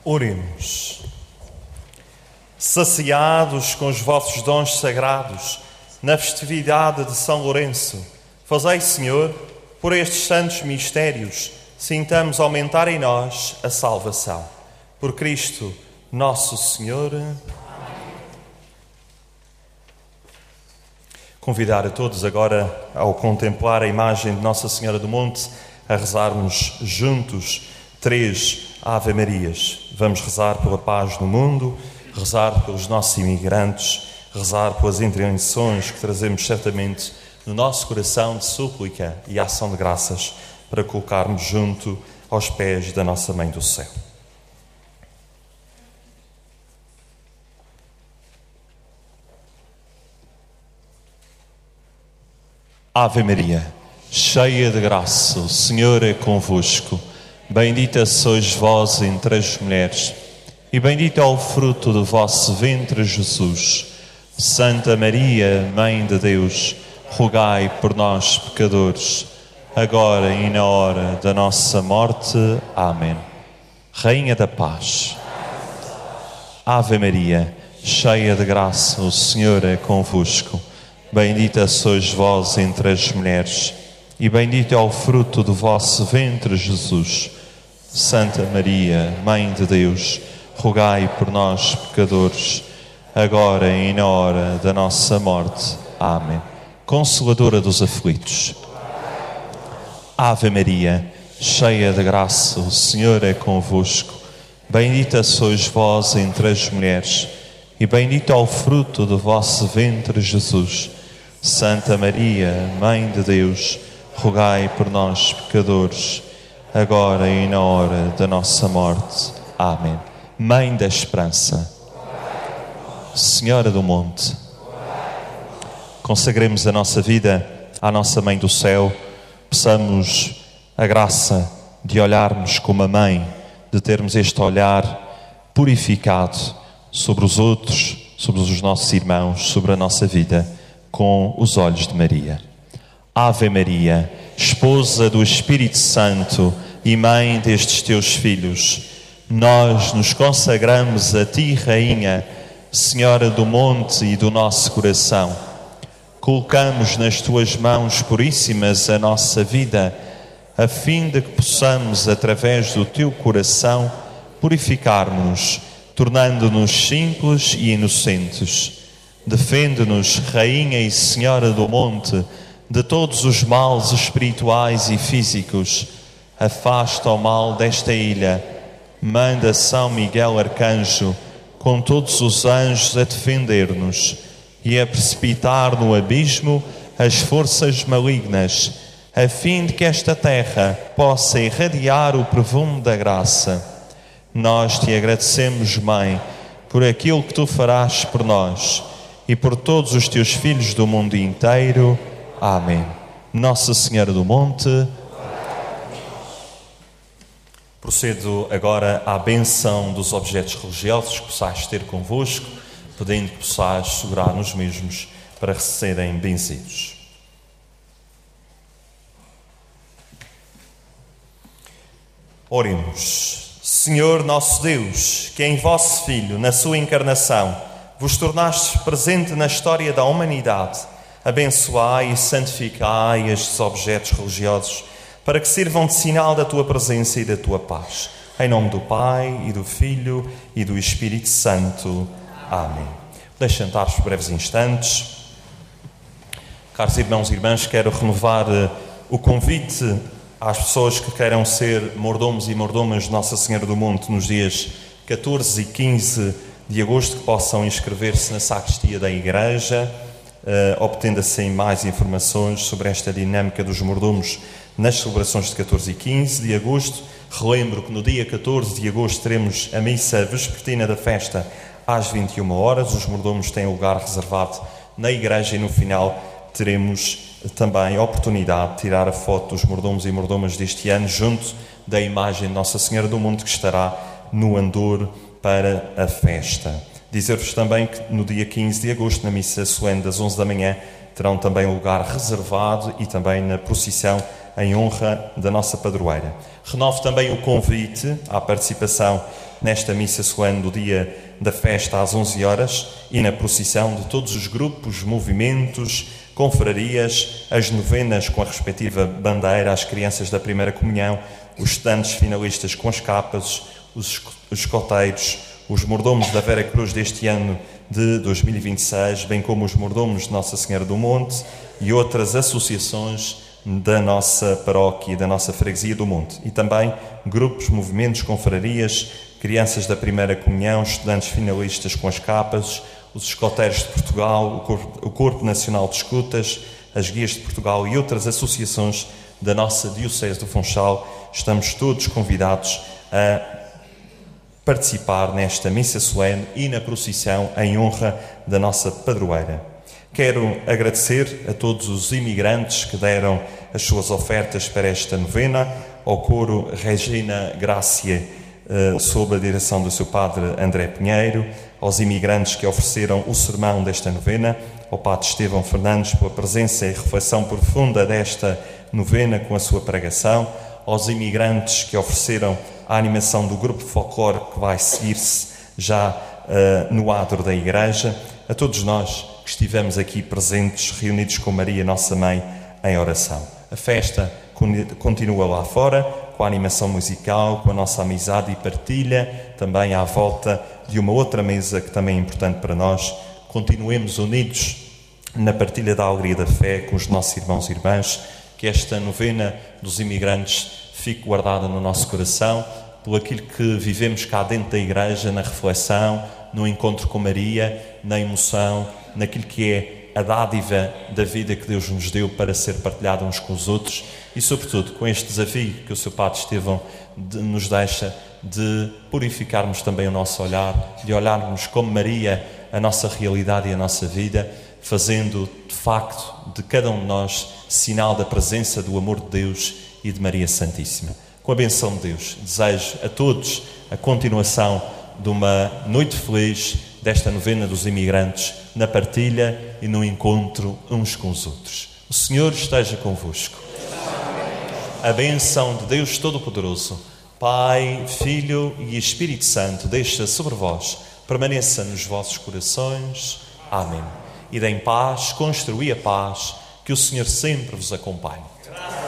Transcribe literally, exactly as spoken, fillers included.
Oremos. Saciados com os vossos dons sagrados, na festividade de São Lourenço, fazei, Senhor, por estes santos mistérios, sintamos aumentar em nós a salvação. Por Cristo, nosso Senhor. Amém. Convidar a todos agora, ao contemplar a imagem de Nossa Senhora do Monte, a rezarmos juntos três Ave Marias. Vamos rezar pela paz no mundo, rezar pelos nossos imigrantes, rezar pelas intenções que trazemos certamente no nosso coração de súplica e ação de graças para colocarmos junto aos pés da nossa Mãe do Céu. Ave Maria, cheia de graça, o Senhor é convosco. Bendita sois vós entre as mulheres, e bendito é o fruto do vosso ventre, Jesus. Santa Maria, Mãe de Deus, rogai por nós, pecadores, agora e na hora da nossa morte. Amém. Rainha da Paz. Ave Maria, cheia de graça, o Senhor é convosco. Bendita sois vós entre as mulheres, e bendito é o fruto do vosso ventre, Jesus. Santa Maria, Mãe de Deus, rogai por nós, pecadores, agora e na hora da nossa morte. Amém. Consoladora dos aflitos. Ave Maria, cheia de graça, o Senhor é convosco. Bendita sois vós entre as mulheres, e bendito é o fruto do vosso ventre, Jesus. Santa Maria, Mãe de Deus, rogai por nós, pecadores, agora e na hora da nossa morte. Amém. Mãe da Esperança, Senhora do Monte, consagremos a nossa vida à nossa Mãe do Céu, peçamos a graça de olharmos como a Mãe, de termos este olhar purificado sobre os outros, sobre os nossos irmãos, sobre a nossa vida, com os olhos de Maria. Ave Maria, esposa do Espírito Santo e mãe destes teus filhos, nós nos consagramos a ti, Rainha, Senhora do Monte e do nosso coração. Colocamos nas tuas mãos puríssimas a nossa vida, a fim de que possamos, através do teu coração, purificar-nos, tornando-nos simples e inocentes. Defende-nos, Rainha e Senhora do Monte, de todos os males espirituais e físicos. Afasta o mal desta ilha. Manda São Miguel Arcanjo, com todos os anjos, a defender-nos e a precipitar no abismo as forças malignas, a fim de que esta terra possa irradiar o perfume da graça. Nós te agradecemos, Mãe, por aquilo que tu farás por nós e por todos os teus filhos do mundo inteiro. Amém. Nossa Senhora do Monte. Procedo agora à bênção dos objetos religiosos que possais ter convosco, pedindo que possais segurar nos mesmos para serem benzidos. Oremos. Senhor nosso Deus, que em vosso Filho, na sua encarnação, vos tornastes presente na história da humanidade, abençoai e santificai estes objetos religiosos, para que sirvam de sinal da tua presença e da tua paz. Em nome do Pai, e do Filho, e do Espírito Santo. Amém. Deixem sentar-vos por breves instantes. Caros irmãos e irmãs, quero renovar o convite às pessoas que queiram ser mordomos e mordomas de Nossa Senhora do Monte nos dias catorze e quinze de agosto, que possam inscrever-se na sacristia da Igreja, uh, obtendo assim mais informações sobre esta dinâmica dos mordomos nas celebrações de catorze e quinze de agosto. Relembro que no dia catorze de agosto teremos a missa vespertina da festa às vinte e uma horas. Os mordomos têm lugar reservado na igreja e no final teremos também a oportunidade de tirar a foto dos mordomos e mordomas deste ano junto da imagem de Nossa Senhora do Monte, que estará no andor para a festa. Dizer-vos também que no dia quinze de agosto, na missa solene das onze da manhã, terão também lugar reservado e também na procissão em honra da nossa padroeira. Renovo também o convite à participação nesta missa solene do dia da festa às onze horas e na procissão de todos os grupos, movimentos, confrarias, as novenas com a respectiva bandeira, as crianças da primeira comunhão, os estudantes finalistas com as capas, os escoteiros, os mordomos da Vera Cruz deste ano de dois mil e vinte e seis, bem como os mordomos de Nossa Senhora do Monte e outras associações da nossa paróquia e da nossa freguesia do Monte. E também grupos, movimentos, confrarias, crianças da primeira comunhão, estudantes finalistas com as capas, os escoteiros de Portugal, o Corpo, o Corpo Nacional de Escutas, as Guias de Portugal e outras associações da nossa Diocese do Funchal. Estamos todos convidados a participar nesta missa solene e na procissão em honra da nossa padroeira. Quero agradecer a todos os imigrantes que deram as suas ofertas para esta novena, ao coro Regina Gracia, eh, sob a direção do seu padre André Pinheiro, aos imigrantes que ofereceram o sermão desta novena, ao padre Estevão Fernandes pela presença e reflexão profunda desta novena com a sua pregação, aos imigrantes que ofereceram a animação do grupo de folclore que vai seguir-se já uh, no adro da Igreja, a todos nós que estivemos aqui presentes, reunidos com Maria, nossa Mãe, em oração. A festa continua lá fora, com a animação musical, com a nossa amizade e partilha, também à volta de uma outra mesa que também é importante para nós. Continuemos unidos na partilha da alegria da fé com os nossos irmãos e irmãs, que esta novena dos imigrantes fique guardada no nosso coração, por aquilo que vivemos cá dentro da Igreja, na reflexão, no encontro com Maria, na emoção, naquilo que é a dádiva da vida que Deus nos deu para ser partilhada uns com os outros e, sobretudo, com este desafio que o seu Padre Estevão de, nos deixa de purificarmos também o nosso olhar, de olharmos como Maria a nossa realidade e a nossa vida, fazendo, de facto, de cada um de nós sinal da presença do amor de Deus e de Maria Santíssima. Com a benção de Deus, desejo a todos a continuação de uma noite feliz desta novena dos imigrantes, na partilha e no encontro uns com os outros. O Senhor esteja convosco. A benção de Deus Todo-Poderoso, Pai, Filho e Espírito Santo, deixa sobre vós, permaneça nos vossos corações. Amém. E em paz, construí a paz, que o Senhor sempre vos acompanhe.